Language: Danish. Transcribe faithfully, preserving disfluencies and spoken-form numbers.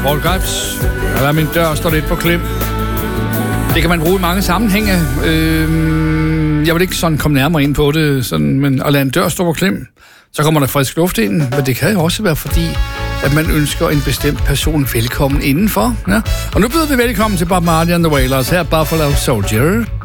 Paul Krebs. Eller min dør står lidt på klem. Det kan man bruge i mange sammenhænge. Øh, jeg vil ikke sådan komme nærmere ind på det, sådan, men at lade en dør stå på klem, så kommer der frisk luft ind. Men det kan jo også være fordi, at man ønsker en bestemt person velkommen indenfor. Ja? Og nu byder vi velkommen til Bob Marley and the Wailers. Her Buffalo Soldier.